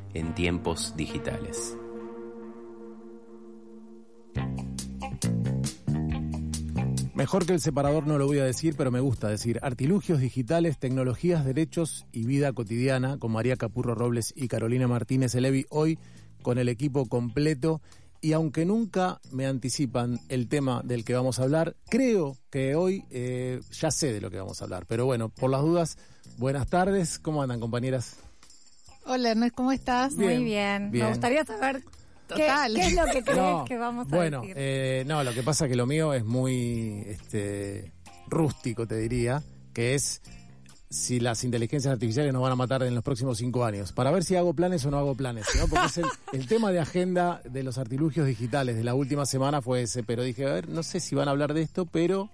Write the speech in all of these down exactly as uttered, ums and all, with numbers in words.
en tiempos digitales. Mejor que el separador no lo voy a decir, pero me gusta decir artilugios digitales, tecnologías, derechos y vida cotidiana, con María Capurro Robles y Carolina Martínez Elevi, hoy con el equipo completo. Y aunque nunca me anticipan el tema del que vamos a hablar, creo que hoy eh, ya sé de lo que vamos a hablar. Pero bueno, por las dudas, buenas tardes. ¿Cómo andan, compañeras? Hola, Ernest, ¿cómo estás? Bien, Muy bien. bien. Me gustaría saber Total. ¿Qué, qué es lo que crees no, que vamos a bueno, decir? Bueno, eh, no, lo que pasa es que lo mío es muy este, rústico, te diría, que es si las inteligencias artificiales nos van a matar en los próximos cinco años, para ver si hago planes o no hago planes, ¿no? Porque es el, el tema de agenda de los artilugios digitales de la última semana fue ese, pero dije, a ver, no sé si van a hablar de esto, pero...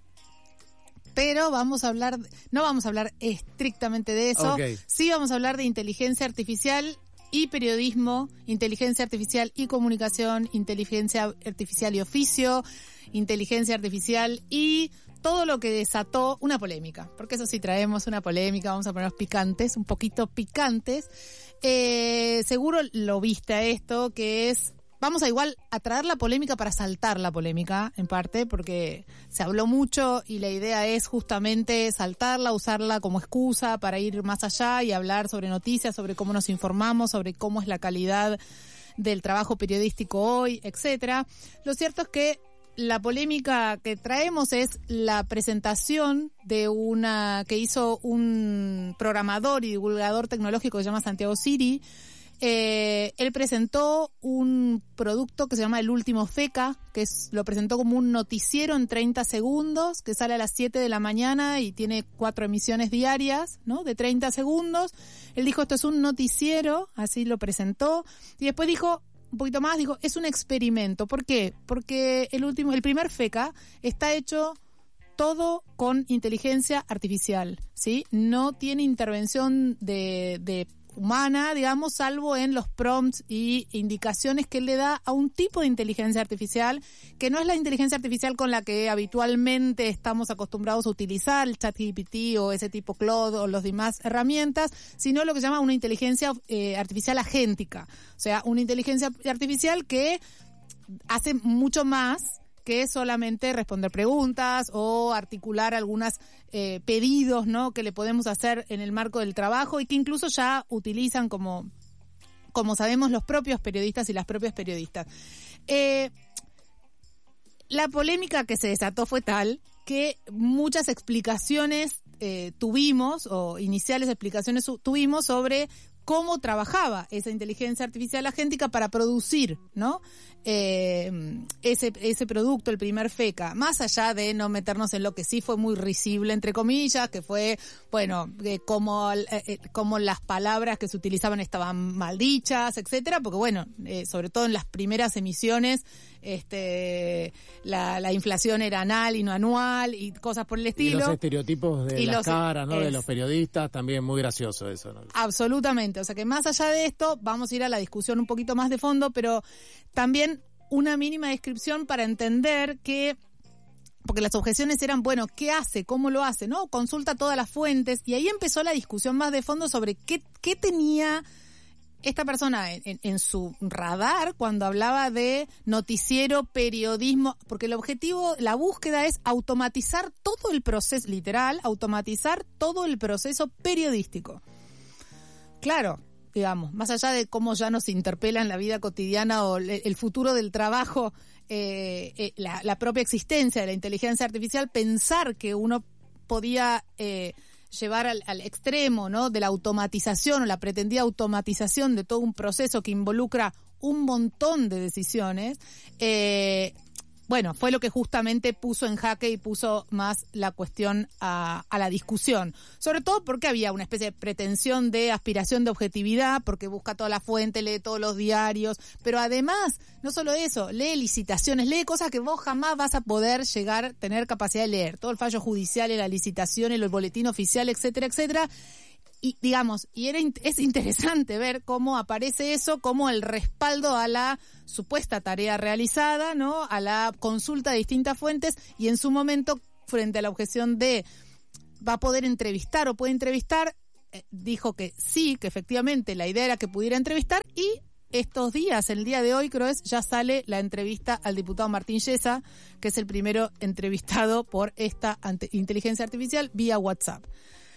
Pero vamos a hablar, no vamos a hablar estrictamente de eso, okay. Sí vamos a hablar de inteligencia artificial y periodismo, inteligencia artificial y comunicación, inteligencia artificial y oficio, inteligencia artificial y todo lo que desató una polémica, porque eso sí traemos una polémica, vamos a ponernos picantes, un poquito picantes. Eh, seguro lo viste a esto, que es, vamos a igual a traer la polémica para saltar la polémica, en parte, porque se habló mucho y la idea es justamente saltarla, usarla como excusa para ir más allá y hablar sobre noticias, sobre cómo nos informamos, sobre cómo es la calidad del trabajo periodístico hoy, etcétera. Lo cierto es que la polémica que traemos es la presentación de una que hizo un programador y divulgador tecnológico que se llama Santiago Siri. Eh, él presentó un producto que se llama El Último Feca, que es, lo presentó como un noticiero en treinta segundos, que sale a las siete de la mañana y tiene cuatro emisiones diarias, ¿no? De treinta segundos. Él dijo, esto es un noticiero, así lo presentó, y después dijo, un poquito más, dijo, es un experimento. ¿Por qué? Porque el último, el primer Feca está hecho todo con inteligencia artificial, ¿sí? No tiene intervención de, de humana, digamos, salvo en los prompts y indicaciones que él le da a un tipo de inteligencia artificial que no es la inteligencia artificial con la que habitualmente estamos acostumbrados a utilizar, el ChatGPT o ese tipo Claude o las demás herramientas, sino lo que se llama una inteligencia eh, artificial agéntica, o sea, una inteligencia artificial que hace mucho más que solamente responder preguntas o articular algunos eh, pedidos, ¿no?, que le podemos hacer en el marco del trabajo y que incluso ya utilizan como, como sabemos los propios periodistas y las propias periodistas. Eh, la polémica que se desató fue tal que muchas explicaciones eh, tuvimos, o iniciales explicaciones tuvimos sobre cómo trabajaba esa inteligencia artificial agéntica para producir, ¿no?, eh, ese ese producto, el primer Feca, más allá de no meternos en lo que sí fue muy risible, entre comillas, que fue, bueno, eh, como, eh, como las palabras que se utilizaban estaban mal dichas, etcétera, porque bueno, eh, sobre todo en las primeras emisiones, este, la, la inflación era anal y no anual y cosas por el estilo. Y los estereotipos de y las los, caras, ¿no?, es, de los periodistas, también muy gracioso eso, ¿no? Absolutamente, o sea que más allá de esto, vamos a ir a la discusión un poquito más de fondo, pero también una mínima descripción para entender que, porque las objeciones eran, bueno, ¿qué hace? ¿Cómo lo hace? ¿No? Consulta todas las fuentes, y ahí empezó la discusión más de fondo sobre qué, qué tenía esta persona en, en, en su radar cuando hablaba de noticiero, periodismo, porque el objetivo, la búsqueda es automatizar todo el proceso, literal, automatizar todo el proceso periodístico. Claro, digamos, más allá de cómo ya nos interpela en la vida cotidiana o el futuro del trabajo, eh, eh, la, la propia existencia de la inteligencia artificial, pensar que uno podía eh, llevar al, al extremo, ¿no?, de la automatización o la pretendida automatización de todo un proceso que involucra un montón de decisiones, eh, bueno, fue lo que justamente puso en jaque y puso más la cuestión a, a la discusión. Sobre todo porque había una especie de pretensión de aspiración de objetividad, porque busca toda la fuente, lee todos los diarios, pero además, no solo eso, lee licitaciones, lee cosas que vos jamás vas a poder llegar, tener capacidad de leer. Todo el fallo judicial, la licitación, el boletín oficial, etcétera, etcétera. Y digamos, y era es interesante ver cómo aparece eso como el respaldo a la supuesta tarea realizada, ¿no?, a la consulta de distintas fuentes, y en su momento, frente a la objeción de va a poder entrevistar o puede entrevistar, dijo que sí, que efectivamente la idea era que pudiera entrevistar, y estos días, el día de hoy creo es, ya sale la entrevista al diputado Martín Yesa, que es el primero entrevistado por esta ante- inteligencia artificial vía WhatsApp.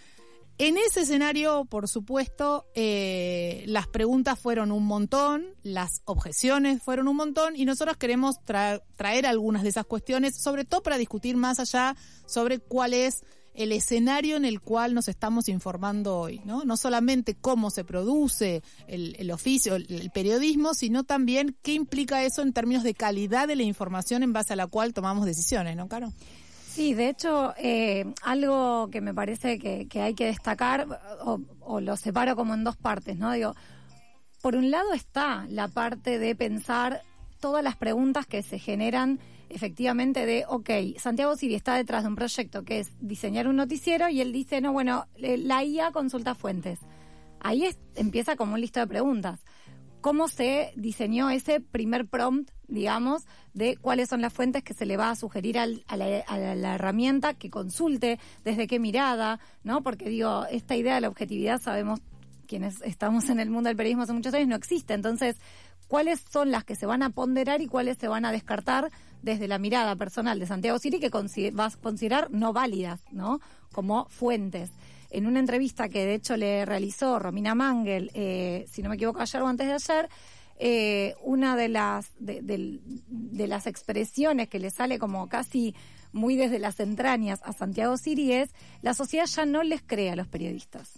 En ese escenario, por supuesto, eh, las preguntas fueron un montón, las objeciones fueron un montón, y nosotros queremos tra- traer algunas de esas cuestiones, sobre todo para discutir más allá sobre cuál es el escenario en el cual nos estamos informando hoy, ¿no? No solamente cómo se produce el, el oficio, el, el periodismo, sino también qué implica eso en términos de calidad de la información en base a la cual tomamos decisiones, ¿no, Caro? Sí, de hecho, eh, algo que me parece que, que hay que destacar, o, o lo separo como en dos partes, ¿no? Digo, por un lado está la parte de pensar todas las preguntas que se generan efectivamente de, ok, Santiago Siri está detrás de un proyecto que es diseñar un noticiero, y él dice, no, bueno, la I A consulta fuentes. Ahí es, empieza como un listo de preguntas. ¿Cómo se diseñó ese primer prompt, digamos, de cuáles son las fuentes que se le va a sugerir al, a, la, a la, la herramienta que consulte, desde qué mirada, ¿no? Porque digo, esta idea de la objetividad, sabemos quienes estamos en el mundo del periodismo hace muchos años, no existe. Entonces, ¿cuáles son las que se van a ponderar y cuáles se van a descartar desde la mirada personal de Santiago Siri, que consider, vas a considerar no válidas, ¿no? Como fuentes? En una entrevista que de hecho le realizó Romina Mangel, eh, si no me equivoco ayer o antes de ayer, eh, una de las de, de, de las expresiones que le sale como casi muy desde las entrañas a Santiago Siri es: la sociedad ya no les cree a los periodistas.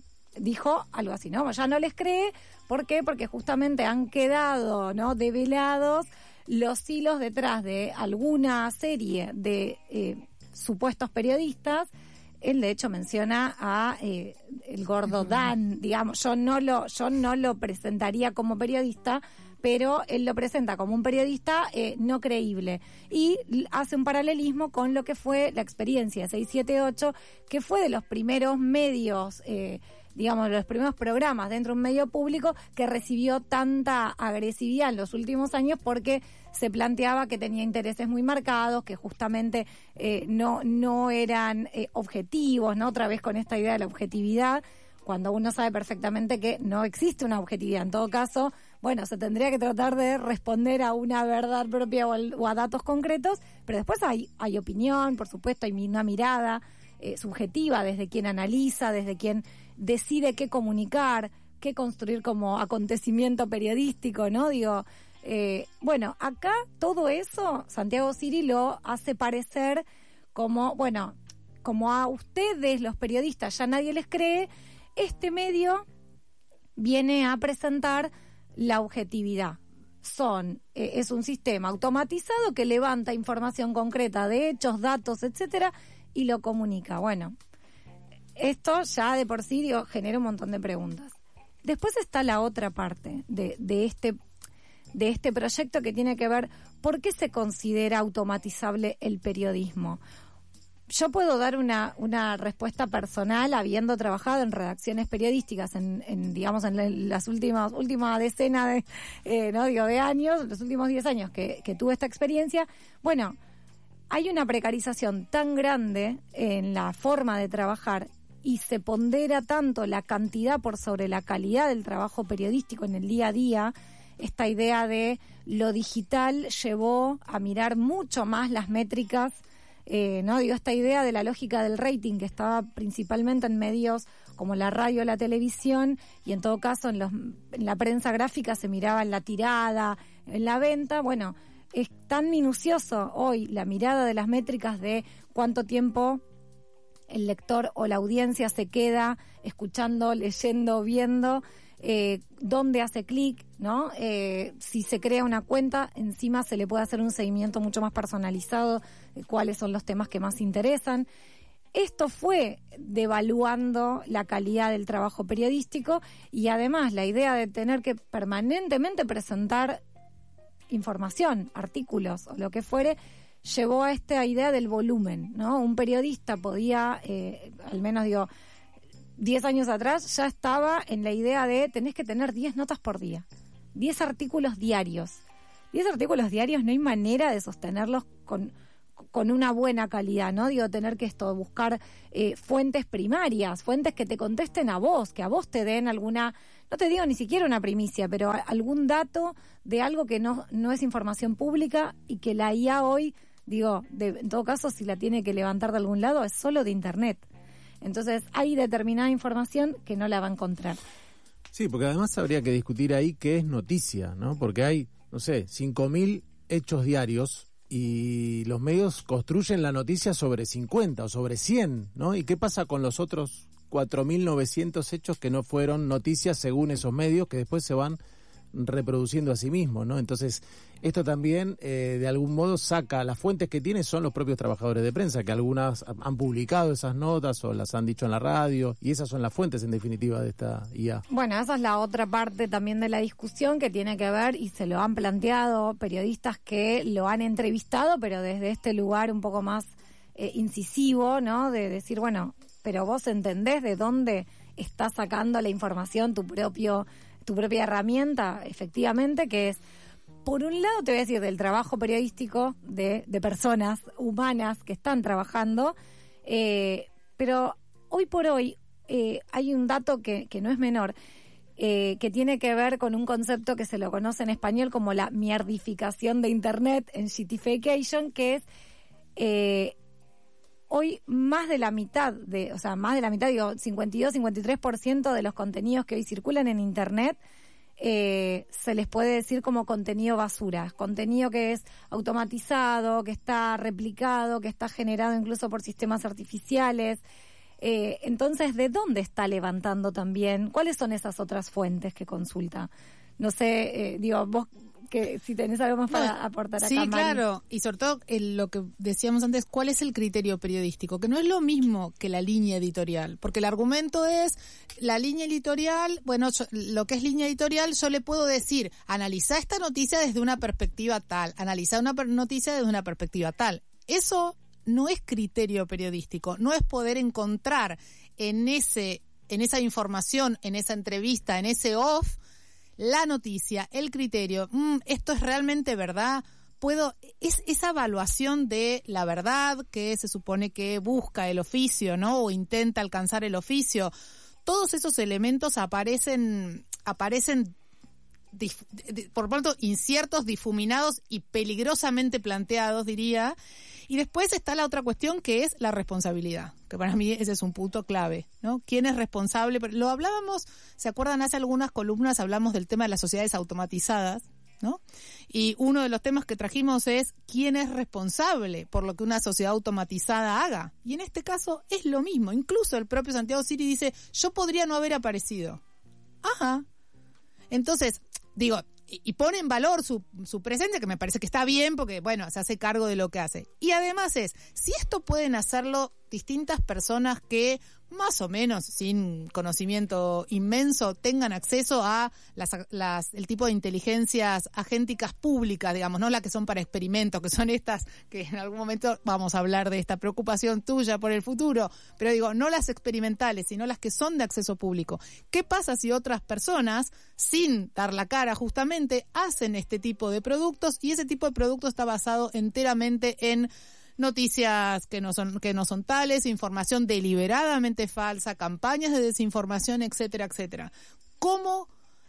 Dijo algo así, ¿no? Ya no les cree, ¿por qué? Porque justamente han quedado, ¿no?, develados los hilos detrás de alguna serie de eh, supuestos periodistas. Él de hecho menciona a eh, el gordo Dan, digamos, yo no lo, yo no lo presentaría como periodista, pero él lo presenta como un periodista eh, no creíble, y hace un paralelismo con lo que fue la experiencia de seiscientos setenta y ocho, que fue de los primeros medios, eh, digamos, los primeros programas dentro de un medio público que recibió tanta agresividad en los últimos años, porque se planteaba que tenía intereses muy marcados, que justamente eh, no, no eran eh, objetivos, ¿no? Otra vez con esta idea de la objetividad, cuando uno sabe perfectamente que no existe una objetividad. En todo caso, bueno, se tendría que tratar de responder a una verdad propia o, al, o a datos concretos, pero después hay, hay opinión, por supuesto, hay una mirada eh, subjetiva desde quien analiza, desde quien decide qué comunicar, qué construir como acontecimiento periodístico, ¿no? Digo, eh, bueno, acá todo eso Santiago Siri lo hace parecer como, bueno, como a ustedes los periodistas ya nadie les cree, este medio viene a presentar la objetividad. Son, eh, es un sistema automatizado que levanta información concreta de hechos, datos, etcétera, y lo comunica. Bueno, esto ya de por sí, digo, genera un montón de preguntas. Después está la otra parte de, de este de este proyecto, que tiene que ver por qué se considera automatizable el periodismo. Yo puedo dar una, una respuesta personal, habiendo trabajado en redacciones periodísticas en, en digamos, en las últimas última decena de, eh, no digo de años, los últimos diez años que, que tuve esta experiencia. Bueno, hay una precarización tan grande en la forma de trabajar, y se pondera tanto la cantidad por sobre la calidad del trabajo periodístico en el día a día. Esta idea de lo digital llevó a mirar mucho más las métricas, eh, ¿no? Digo, esta idea de la lógica del rating, que estaba principalmente en medios como la radio o la televisión, y en todo caso en, los, en la prensa gráfica se miraba en la tirada, en la venta. Bueno, es tan minucioso hoy la mirada de las métricas de cuánto tiempo el lector o la audiencia se queda escuchando, leyendo, viendo, eh, dónde hace clic, ¿no? Eh, si se crea una cuenta, encima se le puede hacer un seguimiento mucho más personalizado de cuáles son los temas que más interesan. Esto fue devaluando la calidad del trabajo periodístico, y además la idea de tener que permanentemente presentar información, artículos o lo que fuere, llevó a esta idea del volumen, ¿no? Un periodista podía, eh, al menos digo, diez años atrás, ya estaba en la idea de tenés que tener diez notas por día, diez artículos diarios. diez artículos diarios no hay manera de sostenerlos con, con una buena calidad, ¿no? Digo, tener que esto, buscar eh, fuentes primarias, fuentes que te contesten a vos, que a vos te den alguna, no te digo ni siquiera una primicia, pero a, algún dato de algo que no, no es información pública y que la I A hoy, digo, de, en todo caso, si la tiene que levantar de algún lado, es solo de Internet. Entonces, hay determinada información que no la va a encontrar. Sí, porque además habría que discutir ahí qué es noticia, ¿no? Porque hay, no sé, cinco mil hechos diarios y los medios construyen la noticia sobre cincuenta o sobre cien, ¿no? ¿Y qué pasa con los otros cuatro mil novecientos hechos que no fueron noticias según esos medios, que después se van reproduciendo a sí mismos, ¿no? Entonces, esto también, eh, de algún modo, saca, las fuentes que tiene son los propios trabajadores de prensa, que algunas han publicado esas notas o las han dicho en la radio, y esas son las fuentes, en definitiva, de esta I A. Bueno, esa es la otra parte también de la discusión que tiene que ver, y se lo han planteado periodistas que lo han entrevistado, pero desde este lugar un poco más eh, incisivo, ¿no? De decir, bueno, pero vos entendés de dónde está sacando la información tu propio tu propia herramienta, efectivamente, que es, por un lado, te voy a decir, del trabajo periodístico de, de personas humanas que están trabajando, eh, pero hoy por hoy eh, hay un dato que, que no es menor, eh, que tiene que ver con un concepto que se lo conoce en español como la mierdificación de Internet, en shitification, que es eh, hoy más de la mitad, de, o sea, más de la mitad, digo, cincuenta y dos, cincuenta y tres por ciento de los contenidos que hoy circulan en Internet eh, se les puede decir como contenido basura, contenido que es automatizado, que está replicado, que está generado incluso por sistemas artificiales. Eh, entonces, ¿de dónde está levantando también? ¿Cuáles son esas otras fuentes que consulta? No sé, eh, digo, vos que si tenés algo más para no, aportar acá. Sí, Mari. claro, y sobre todo el, lo que decíamos antes, ¿cuál es el criterio periodístico? Que no es lo mismo que la línea editorial, porque el argumento es, la línea editorial, bueno, yo, lo que es línea editorial, yo le puedo decir, analiza esta noticia desde una perspectiva tal, analiza una per- noticia desde una perspectiva tal. Eso no es criterio periodístico, no es poder encontrar en ese, en esa información, en esa entrevista, en ese off, la noticia, el criterio, mmm, esto es realmente verdad, puedo, es esa evaluación de la verdad que se supone que busca el oficio, ¿no? O intenta alcanzar el oficio. Todos esos elementos aparecen, aparecen dif, de, por lo tanto, inciertos, difuminados y peligrosamente planteados, diría. Y después está la otra cuestión que es la responsabilidad, que para mí ese es un punto clave, ¿no? ¿Quién es responsable? Lo hablábamos, ¿se acuerdan? Hace algunas columnas hablamos del tema de las sociedades automatizadas, ¿no? Y uno de los temas que trajimos es ¿quién es responsable por lo que una sociedad automatizada haga? Y en este caso es lo mismo. Incluso el propio Santiago Siri dice, yo podría no haber aparecido. Ajá. Entonces, digo, y pone en valor su, su presencia, que me parece que está bien porque, bueno, se hace cargo de lo que hace. Y además es, si esto pueden hacerlo distintas personas que más o menos, sin conocimiento inmenso, tengan acceso a las, las el tipo de inteligencias agénticas públicas, digamos, no las que son para experimentos, que son estas que en algún momento vamos a hablar de esta preocupación tuya por el futuro, pero digo, no las experimentales, sino las que son de acceso público. ¿Qué pasa si otras personas, sin dar la cara justamente, hacen este tipo de productos y ese tipo de producto está basado enteramente en noticias que no son que no son tales, información deliberadamente falsa, campañas de desinformación, etcétera, etcétera? ¿Cómo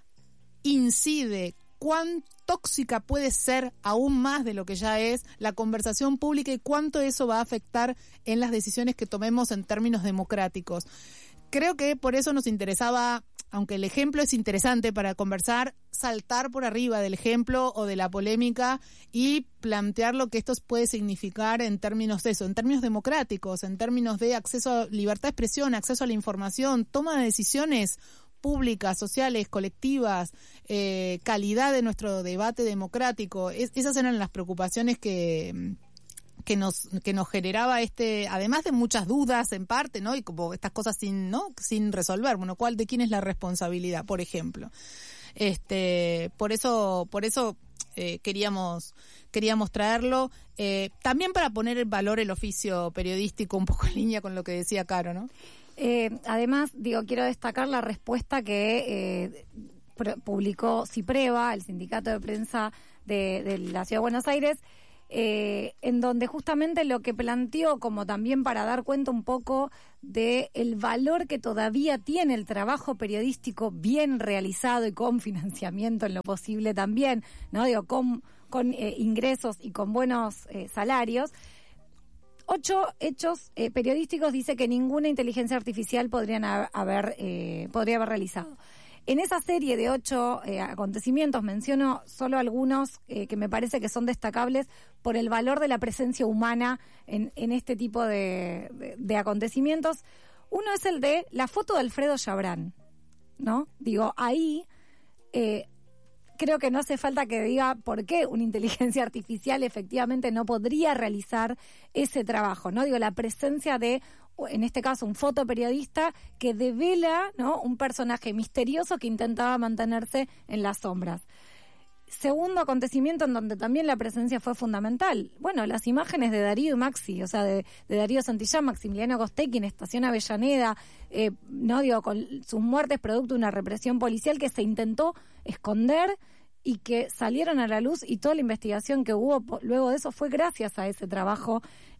incide, cuán tóxica puede ser aún más de lo que ya es la conversación pública y cuánto eso va a afectar en las decisiones que tomemos en términos democráticos? Creo que por eso nos interesaba, aunque el ejemplo es interesante para conversar, saltar por arriba del ejemplo o de la polémica y plantear lo que esto puede significar en términos de eso, en términos democráticos, en términos de acceso a libertad de expresión, acceso a la información, toma de decisiones públicas, sociales, colectivas, eh, calidad de nuestro debate democrático. Es, esas eran las preocupaciones que... que nos que nos generaba este, además de muchas dudas en parte, ¿no? Y como estas cosas sin, ¿no? sin resolver, bueno, ¿cuál de quién es la responsabilidad, por ejemplo? Este, por eso por eso eh, queríamos queríamos traerlo, eh, también para poner en valor el oficio periodístico, un poco en línea con lo que decía Caro, ¿no? Eh, además, digo, quiero destacar la respuesta que eh, publicó CIPREVA, el sindicato de prensa de, de la Ciudad de Buenos Aires, eh, en donde justamente lo que planteó, como también para dar cuenta un poco de el valor que todavía tiene el trabajo periodístico bien realizado y con financiamiento en lo posible también, ¿no? Digo, con, con eh, ingresos y con buenos eh, salarios. Ocho hechos eh, periodísticos dice que ninguna inteligencia artificial podrían haber, eh, podría haber realizado. En esa serie de ocho eh, acontecimientos menciono solo algunos eh, que me parece que son destacables por el valor de la presencia humana en, en este tipo de, de, de acontecimientos. Uno es el de la foto de Alfredo Chabrán, ¿no? Digo, ahí eh, creo que no hace falta que diga por qué una inteligencia artificial efectivamente no podría realizar ese trabajo, ¿no? Digo, la presencia de, en este caso, un fotoperiodista que devela, ¿no?, un personaje misterioso que intentaba mantenerse en las sombras. Segundo acontecimiento en donde también la presencia fue fundamental. Bueno, las imágenes de Darío y Maxi, o sea, de, de Darío Santillán, Maximiliano Costecchi en Estación Avellaneda, eh, no digo, con sus muertes producto de una represión policial que se intentó esconder y que salieron a la luz, y toda la investigación que hubo luego de eso fue gracias a ese trabajo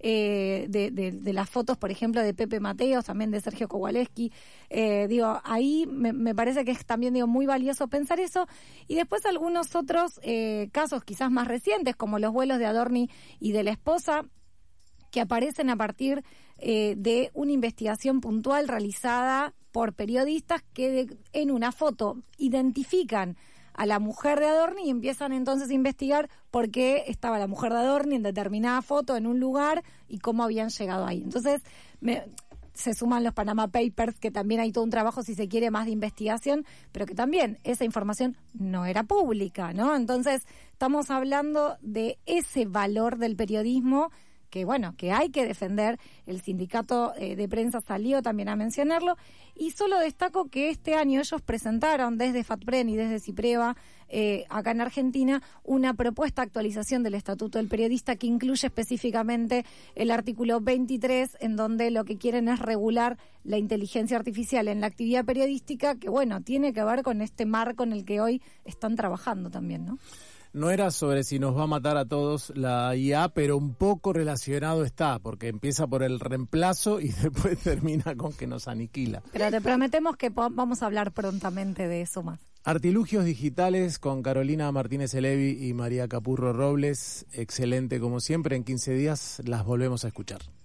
eh, de, de, de las fotos, por ejemplo, de Pepe Mateos, también de Sergio Kowaleski. Eh, digo, ahí me, me parece que es también digo muy valioso pensar eso. Y después algunos otros eh, casos quizás más recientes, como los vuelos de Adorni y de la esposa, que aparecen a partir eh, de una investigación puntual realizada por periodistas que de, en una foto identifican a la mujer de Adorni y empiezan entonces a investigar por qué estaba la mujer de Adorni en determinada foto en un lugar y cómo habían llegado ahí. Entonces me, se suman los Panama Papers, que también hay todo un trabajo, si se quiere, más de investigación, pero que también esa información no era pública, ¿no? Entonces estamos hablando de ese valor del periodismo que, bueno, que hay que defender. El sindicato eh, de prensa salió también a mencionarlo, y solo destaco que este año ellos presentaron desde FATPREN y desde CIPREVA, eh, acá en Argentina, una propuesta de actualización del Estatuto del Periodista que incluye específicamente el artículo veintitrés, en donde lo que quieren es regular la inteligencia artificial en la actividad periodística, que, bueno, tiene que ver con este marco en el que hoy están trabajando también, ¿no? No era sobre si nos va a matar a todos la I A, pero un poco relacionado está, porque empieza por el reemplazo y después termina con que nos aniquila. Pero te prometemos que po- vamos a hablar prontamente de eso más. Artilugios digitales con Carolina Martínez Elevi y María Capurro Robles. Excelente como siempre. En quince días las volvemos a escuchar.